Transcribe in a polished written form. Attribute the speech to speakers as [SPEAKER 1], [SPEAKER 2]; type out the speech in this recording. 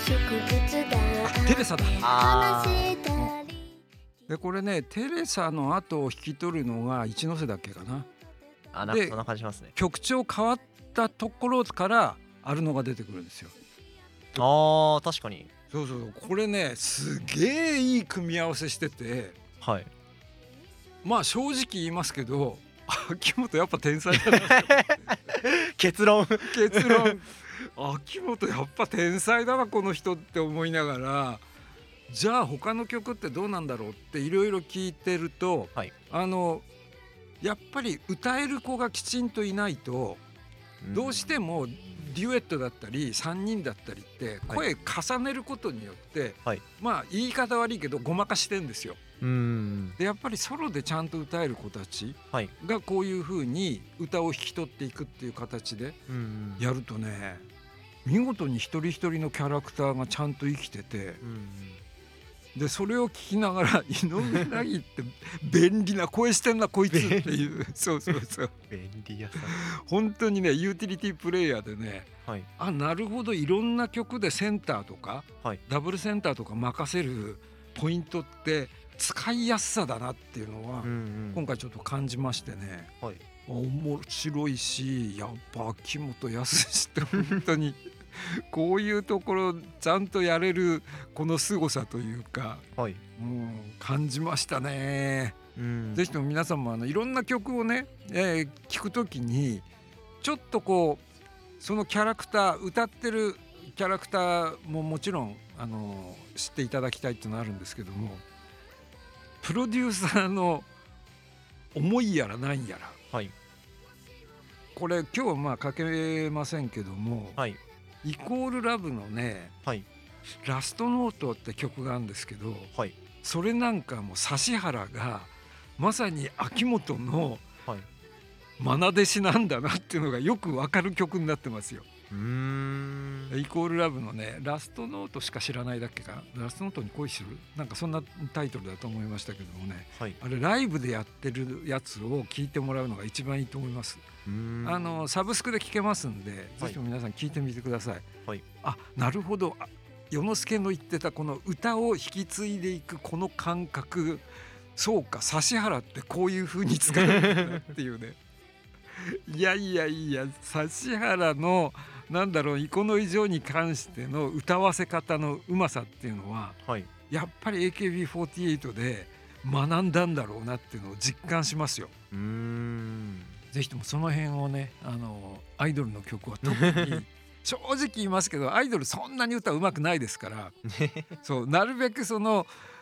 [SPEAKER 1] テレサだ。
[SPEAKER 2] あ
[SPEAKER 1] でこれねテレサの後を引き取るのが一ノ瀬だっけかな。で
[SPEAKER 2] そんな感じしますね。
[SPEAKER 1] 曲調変わったところからアルノが出てくるんですよ。
[SPEAKER 2] 確かに。
[SPEAKER 1] そうそうこれねすげえいい組み合わせしてて、
[SPEAKER 2] はい。
[SPEAKER 1] まあ正直言いますけど秋元やっぱ天才だなって
[SPEAKER 2] 結論
[SPEAKER 1] 結論秋元やっぱ天才だなこの人って思いながら、じゃあ他の曲ってどうなんだろうっていろいろ聞いてると、
[SPEAKER 2] はい。
[SPEAKER 1] やっぱり歌える子がきちんといないとどうしてもデュエットだったり3人だったりって声重ねることによって、
[SPEAKER 2] はい、
[SPEAKER 1] まあ言い方悪いけどごまかしてんですよ。でやっぱりソロでちゃんと歌える子たちがこういう風に歌を引き取っていくっていう形でやるとね、見事に一人一人のキャラクターがちゃんと生きてて、でそれを聞きながら井上凪って便利な声してんなこいつっていうそうそうそう
[SPEAKER 2] 便利屋さん。
[SPEAKER 1] 本当にねユーティリティプレイヤーでね、
[SPEAKER 2] はい、
[SPEAKER 1] あなるほどいろんな曲でセンターとか、
[SPEAKER 2] はい、
[SPEAKER 1] ダブルセンターとか任せるポイントって使いやすさだなっていうのは、今回ちょっと感じましてね、
[SPEAKER 2] はい、
[SPEAKER 1] 面白いしやっぱ秋元康って本当にこういうところちゃんとやれるこの凄さというか、
[SPEAKER 2] はい、
[SPEAKER 1] 感じましたね。ぜひとも皆さんもいろんな曲をね、聴くときにちょっとこうそのキャラクター歌ってるキャラクターももちろん知っていただきたいっていうのはあるんですけども、プロデューサーの思いやらなんやら、
[SPEAKER 2] はい、
[SPEAKER 1] これ今日はまあかけませんけども、
[SPEAKER 2] はい、
[SPEAKER 1] イコールラブのね、
[SPEAKER 2] はい、
[SPEAKER 1] ラストノートって曲があるんですけど、
[SPEAKER 2] はい、
[SPEAKER 1] それなんかも指原がまさに秋元の愛弟子なんだなっていうのがよくわかる曲になってますよ。イコールラブのねラストノートしか知らないだっけか、ラストノートに恋するなんかそんなタイトルだと思いましたけどもね、
[SPEAKER 2] はい、
[SPEAKER 1] あれライブでやってるやつを聞いてもらうのが一番いいと思います。サブスクで聴けますんで、ぜひとも皆さん聞いてみてください。
[SPEAKER 2] はい、
[SPEAKER 1] なるほど、世之介の言ってたこの歌を引き継いでいくこの感覚、そうか指原ってこういう風に使うんだなっていうねいやいやいや指原のなんだろうイコの以上に関しての歌わせ方のうまさっていうのは、やっぱり AKB48 で学んだんだろうなっていうのを実感しますよ。ぜひともその辺をねアイドルの曲は特に正直言いますけどアイドルそんなに歌うまくないですからそうなるべくその